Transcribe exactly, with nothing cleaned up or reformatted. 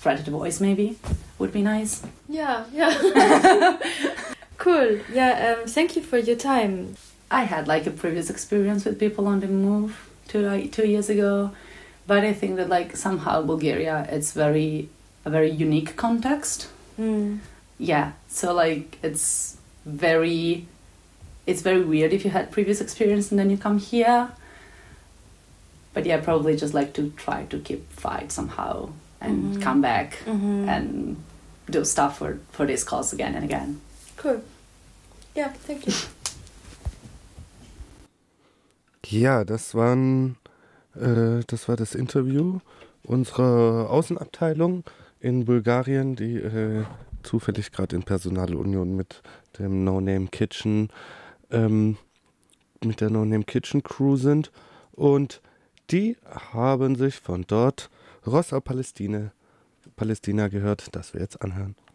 threaded voice maybe would be nice. Yeah, yeah. Cool. Yeah, um, thank you for your time. I had like a previous experience with people on the move two like two years ago, but I think that like somehow Bulgaria, it's very a very unique context. Mm. Yeah, so like it's very it's very weird if you had previous experience and then you come here. But yeah, probably just like to try to keep fight somehow and Mm-hmm. come back Mm-hmm. and do stuff for, for this cause again and again. Cool. Ja, thank you. Ja, das waren, äh, das war das Interview unserer Außenabteilung in Bulgarien, die äh, zufällig gerade in Personalunion mit dem No Name Kitchen, ähm, mit der No Name Kitchen Crew sind, und die haben sich von dort Rossa Palestina, Palästina gehört, das wir jetzt anhören.